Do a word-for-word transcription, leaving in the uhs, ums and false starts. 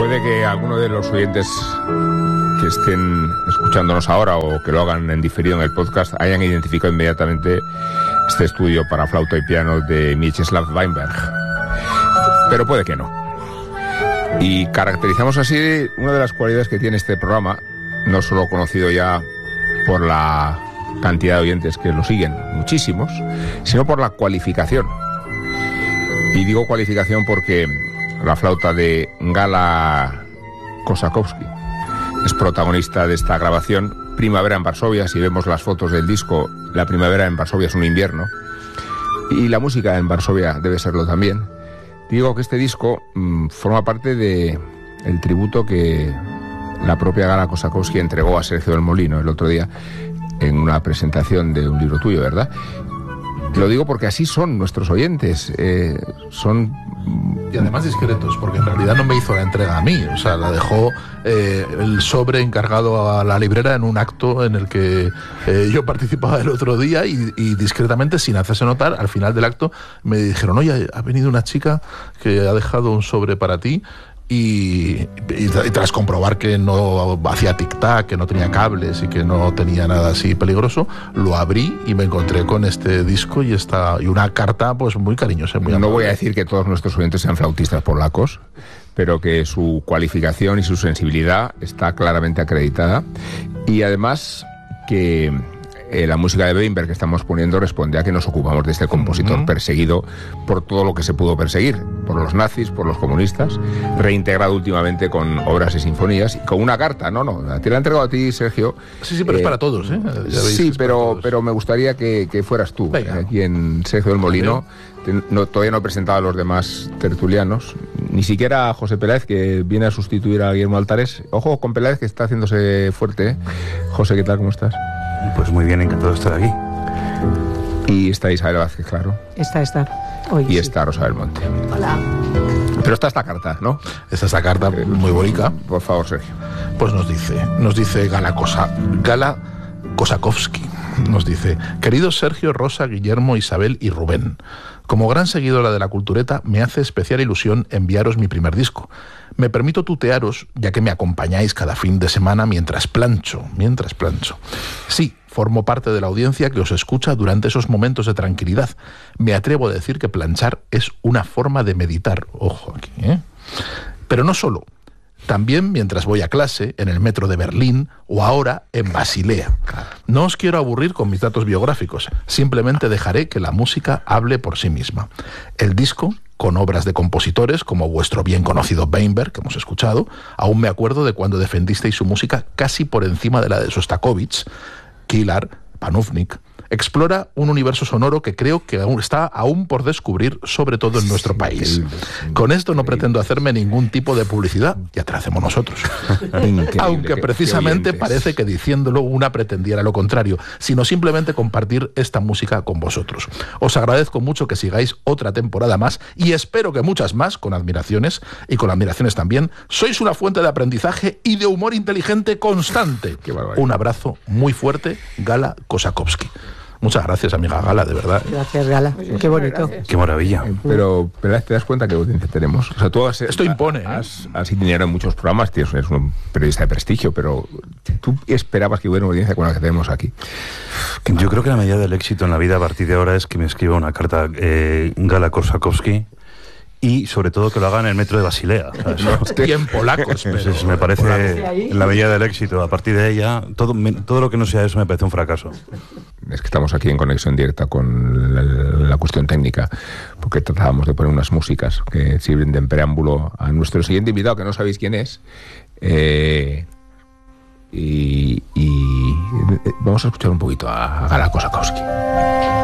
Puede que alguno de los oyentes que estén escuchándonos ahora o que lo hagan en diferido en el podcast hayan identificado inmediatamente este estudio para flauta y piano de Mieczysław Weinberg. Pero puede que no. Y caracterizamos así una de las cualidades que tiene este programa, no solo conocido ya por la cantidad de oyentes que lo siguen, muchísimos, sino por la cualificación. Y digo cualificación porque la flauta de Gala Kosakowski es protagonista de esta grabación, Primavera en Varsovia. Si vemos las fotos del disco, la primavera en Varsovia es un invierno, y la música en Varsovia debe serlo también. Digo que este disco mmm, forma parte de el tributo que la propia Gala Kosakowski entregó a Sergio del Molino el otro día en una presentación de un libro tuyo, ¿verdad? Lo digo porque así son nuestros oyentes, eh, son... Y además discretos, porque en realidad no me hizo la entrega a mí, o sea, la dejó eh, el sobre encargado a la librera en un acto en el que eh, yo participaba el otro día y, y discretamente, sin hacerse notar, al final del acto me dijeron: oye, ha venido una chica que ha dejado un sobre para ti. Y, y, y tras comprobar que no hacía tic-tac, que no tenía cables y que no tenía nada así peligroso, lo abrí y me encontré con este disco y esta y una carta pues muy cariñosa, muy amable. No voy a decir que todos nuestros oyentes sean flautistas polacos, pero que su cualificación y su sensibilidad está claramente acreditada, y además que Eh, la música de Weinberg que estamos poniendo responde a que nos ocupamos de este compositor uh-huh. perseguido por todo lo que se pudo perseguir, por los nazis, por los comunistas, reintegrado últimamente con obras y sinfonías, y con una carta. No, no, te la he entregado a ti, Sergio. Sí, sí, pero eh, es para todos, ¿eh? Ya veis, sí, pero, pero me gustaría que, que fueras tú, eh, aquí en Sergio del Molino. Te, no, todavía no he presentado a los demás tertulianos, ni siquiera a José Peláez, que viene a sustituir a Guillermo Altares. Ojo con Peláez, que está haciéndose fuerte, ¿eh? José, ¿qué tal? ¿Cómo estás? Pues muy bien, encantado de estar aquí. Y está Isabel Vázquez, claro. Está, está. Hoy y sí. está Rosa del Monte. Hola. Pero está esta carta, ¿no? Está esta carta eh, muy bonita. Por favor, Sergio. Pues nos dice, nos dice Gala Kosa, Gala Kosakowski. Nos dice: queridos Sergio, Rosa, Guillermo, Isabel y Rubén, como gran seguidora de la cultureta, me hace especial ilusión enviaros mi primer disco. Me permito tutearos, ya que me acompañáis cada fin de semana mientras plancho, mientras plancho. Sí, formo parte de la audiencia que os escucha durante esos momentos de tranquilidad. Me atrevo a decir que planchar es una forma de meditar. Ojo aquí, ¿eh? Pero no solo. También mientras voy a clase, en el metro de Berlín o ahora en Basilea. No os quiero aburrir con mis datos biográficos, simplemente dejaré que la música hable por sí misma. El disco, con obras de compositores como vuestro bien conocido Weinberg, que hemos escuchado, aún me acuerdo de cuando defendisteis su música casi por encima de la de Sostakovich, Kilar, Panufnik. Explora un universo sonoro que creo que aún está aún por descubrir, sobre todo en nuestro país. Con esto no pretendo hacerme ningún tipo de publicidad, ya te la hacemos nosotros. Aunque precisamente parece que diciéndolo una pretendiera lo contrario, sino simplemente compartir esta música con vosotros. Os agradezco mucho que sigáis otra temporada más y espero que muchas más, con admiraciones y con admiraciones también. Sois una fuente de aprendizaje y de humor inteligente constante. Un abrazo muy fuerte, Gala Kosakowski. Muchas gracias, amiga Gala, de verdad. Gracias, Gala. Qué bonito. Qué maravilla. Pero, pero ¿te das cuenta que audiencia tenemos? O sea, tú has, Esto impone. Has, has itinerado en muchos programas, tío, eres un periodista de prestigio, pero ¿tú esperabas que hubiera una audiencia con la que tenemos aquí? Yo creo que la medida del éxito en la vida a partir de ahora es que me escriba una carta eh, Gala Kosakowski, y sobre todo que lo haga en el metro de Basilea. No, y en polacos. Pero, Entonces, me parece la medida del éxito. A partir de ella, todo, me, todo lo que no sea eso me parece un fracaso. Es que estamos aquí en conexión directa con la, la cuestión técnica, porque tratábamos de poner unas músicas que sirven de preámbulo a nuestro siguiente invitado, que no sabéis quién es. Eh, y, y vamos a escuchar un poquito a Gala Kosakowski.